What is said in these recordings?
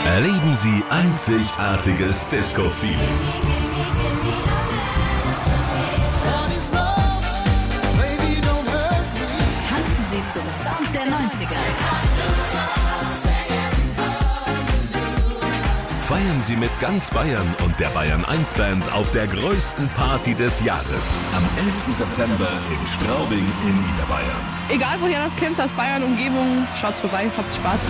Erleben Sie einzigartiges Disco-Feeling. Tanzen Sie zum Sound der 90er. Feiern Sie mit ganz Bayern und der Bayern 1 Band auf der größten Party des Jahres. Am 11. September in Straubing in Niederbayern. Egal woher das kommt, aus Bayern, Umgebung, schaut's vorbei, habt Spaß.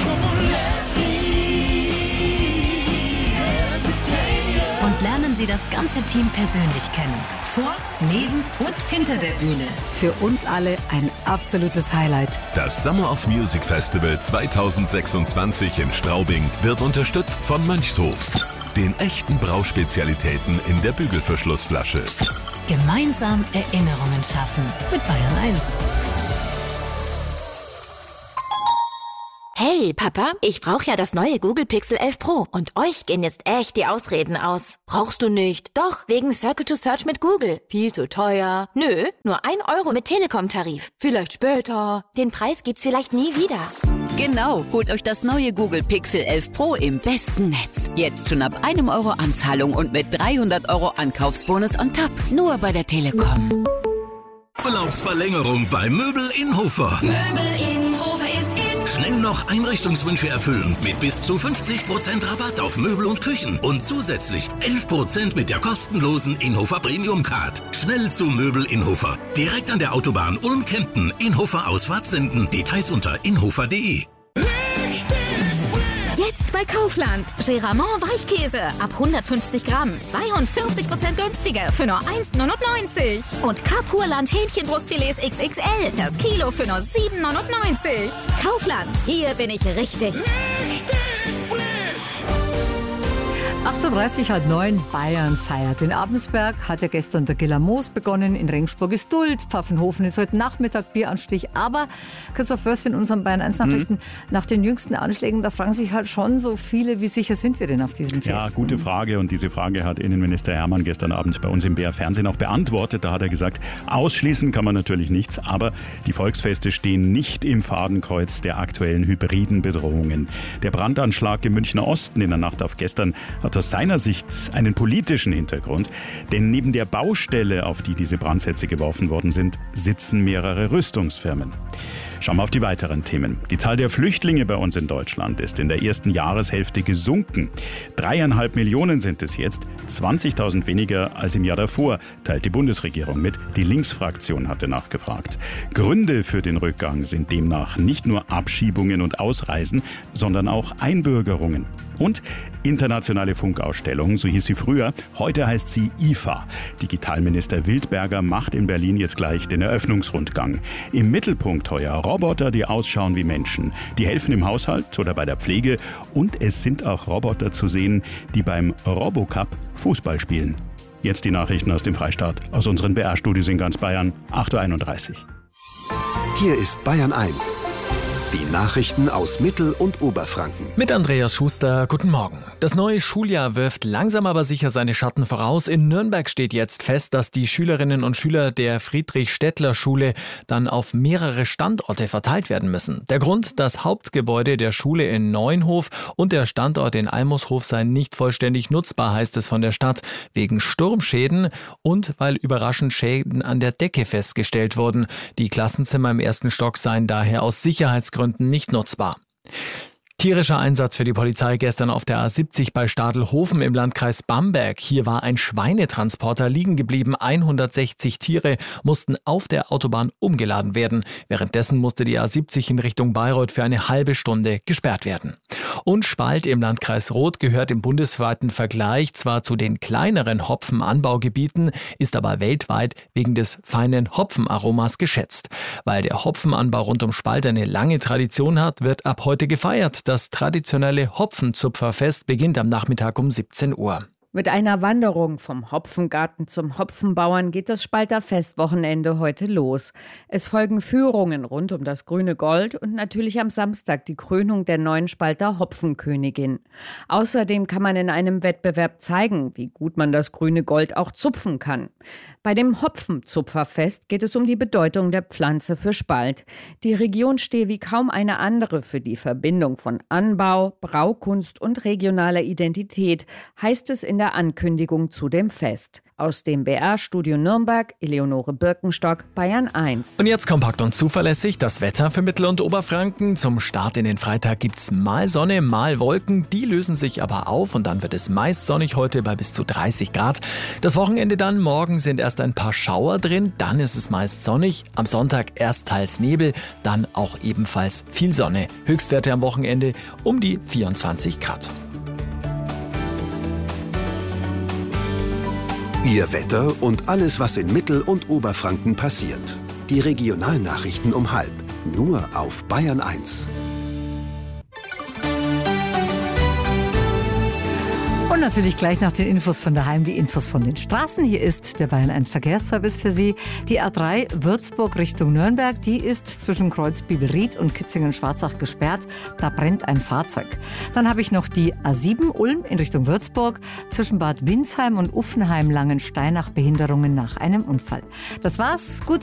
Und lernen Sie das ganze Team persönlich kennen. Vor, neben und hinter der Bühne. Für uns alle ein absolutes Highlight. Das Summer of Music Festival 2026 in Straubing wird unterstützt von Mönchshof, den echten Brauspezialitäten in der Bügelverschlussflasche. Gemeinsam Erinnerungen schaffen mit Bayern 1. Hey, Papa, ich brauche ja das neue Google Pixel 11 Pro und euch gehen jetzt echt die Ausreden aus. Brauchst du nicht? Doch, wegen Circle to Search mit Google. Viel zu teuer. Nö, nur 1 Euro mit Telekom-Tarif. Vielleicht später. Den Preis gibt's vielleicht nie wieder. Genau, holt euch das neue Google Pixel 11 Pro im besten Netz. Jetzt schon ab 1 Euro Anzahlung und mit 300 Euro Ankaufsbonus on top. Nur bei der Telekom. Urlaubsverlängerung bei Möbel Inhofer. Schnell noch Einrichtungswünsche erfüllen mit bis zu 50% Rabatt auf Möbel und Küchen und zusätzlich 11% mit der kostenlosen Inhofer Premium Card. Schnell zu Möbel Inhofer. Direkt an der Autobahn Ulm-Kempten. Inhofer Ausfahrt Senden. Details unter inhofer.de. Jetzt bei Kaufland. Geramont Weichkäse ab 150 Gramm. 42% günstiger für nur 1,99. Und Kapurland Hähnchenbrustfilets XXL. Das Kilo für nur 7,99. Kaufland. Hier bin ich richtig. 8.30 Uhr, halb 9, Bayern feiert. In Abensberg hat ja gestern der Gillermoos begonnen, in Regensburg ist Duld, Pfaffenhofen ist heute Nachmittag Bieranstich. Aber Christoph Först in unseren Bayern 1 Nachrichten, nach den jüngsten Anschlägen, da fragen sich halt schon so viele, wie sicher sind wir denn auf diesen Festen? Ja, gute Frage, und diese Frage hat Innenminister Hermann gestern Abend bei uns im BR Fernsehen auch beantwortet. Da hat er gesagt, ausschließen kann man natürlich nichts, aber die Volksfeste stehen nicht im Fadenkreuz der aktuellen hybriden Bedrohungen. Der Brandanschlag im Münchner Osten in der Nacht auf gestern hat aus seiner Sicht einen politischen Hintergrund, denn neben der Baustelle, auf die diese Brandsätze geworfen worden sind, sitzen mehrere Rüstungsfirmen. Schauen wir auf die weiteren Themen. Die Zahl der Flüchtlinge bei uns in Deutschland ist in der ersten Jahreshälfte gesunken. 3,5 Millionen sind es jetzt, 20.000 weniger als im Jahr davor, teilt die Bundesregierung mit. Die Linksfraktion hatte nachgefragt. Gründe für den Rückgang sind demnach nicht nur Abschiebungen und Ausreisen, sondern auch Einbürgerungen. Und internationale Funkausstellung, so hieß sie früher, heute heißt sie IFA. Digitalminister Wildberger macht in Berlin jetzt gleich den Eröffnungsrundgang. Im Mittelpunkt heuer Roboter, die ausschauen wie Menschen. Die helfen im Haushalt oder bei der Pflege. Und es sind auch Roboter zu sehen, die beim Robocup Fußball spielen. Jetzt die Nachrichten aus dem Freistaat, aus unseren BR-Studios in ganz Bayern, 8.31 Uhr. Hier ist Bayern 1. Die Nachrichten aus Mittel- und Oberfranken. Mit Andreas Schuster, guten Morgen. Das neue Schuljahr wirft langsam aber sicher seine Schatten voraus. In Nürnberg steht jetzt fest, dass die Schülerinnen und Schüler der Friedrich-Stettler-Schule dann auf mehrere Standorte verteilt werden müssen. Der Grund, das Hauptgebäude der Schule in Neuenhof und der Standort in Almushof seien nicht vollständig nutzbar, heißt es von der Stadt, wegen Sturmschäden und weil überraschend Schäden an der Decke festgestellt wurden. Die Klassenzimmer im ersten Stock seien daher aus Sicherheitsgründen nicht nutzbar. Tierischer Einsatz für die Polizei gestern auf der A70 bei Stadelhofen im Landkreis Bamberg. Hier war ein Schweinetransporter liegen geblieben. 160 Tiere mussten auf der Autobahn umgeladen werden. Währenddessen musste die A70 in Richtung Bayreuth für eine halbe Stunde gesperrt werden. Und Spalt im Landkreis Roth gehört im bundesweiten Vergleich zwar zu den kleineren Hopfenanbaugebieten, ist aber weltweit wegen des feinen Hopfenaromas geschätzt. Weil der Hopfenanbau rund um Spalt eine lange Tradition hat, wird ab heute gefeiert. Das traditionelle Hopfenzupferfest beginnt am Nachmittag um 17 Uhr. Mit einer Wanderung vom Hopfengarten zum Hopfenbauern geht das Spalter Festwochenende heute los. Es folgen Führungen rund um das grüne Gold und natürlich am Samstag die Krönung der neuen Spalter Hopfenkönigin. Außerdem kann man in einem Wettbewerb zeigen, wie gut man das grüne Gold auch zupfen kann. Bei dem Hopfenzupferfest geht es um die Bedeutung der Pflanze für Spalt. Die Region stehe wie kaum eine andere für die Verbindung von Anbau, Braukunst und regionaler Identität, heißt es in der Ankündigung zu dem Fest. Aus dem BR-Studio Nürnberg, Eleonore Birkenstock, Bayern 1. Und jetzt kompakt und zuverlässig das Wetter für Mittel- und Oberfranken. Zum Start in den Freitag gibt's mal Sonne, mal Wolken. Die lösen sich aber auf und dann wird es meist sonnig heute bei bis zu 30 Grad. Das Wochenende dann, morgen sind erst ein paar Schauer drin, dann ist es meist sonnig. Am Sonntag erst teils Nebel, dann auch ebenfalls viel Sonne. Höchstwerte am Wochenende um die 24 Grad. Ihr Wetter und alles, was in Mittel- und Oberfranken passiert. Die Regionalnachrichten um 12:30. Nur auf Bayern 1. Und natürlich gleich nach den Infos von daheim die Infos von den Straßen. Hier ist der Bayern 1 Verkehrsservice für Sie. Die A3 Würzburg Richtung Nürnberg, die ist zwischen Kreuzbibelried und Kitzingen-Schwarzach gesperrt. Da brennt ein Fahrzeug. Dann habe ich noch die A7 Ulm in Richtung Würzburg, zwischen Bad Windsheim und Uffenheim-Langensteinach Behinderungen nach einem Unfall. Das war's. Gut.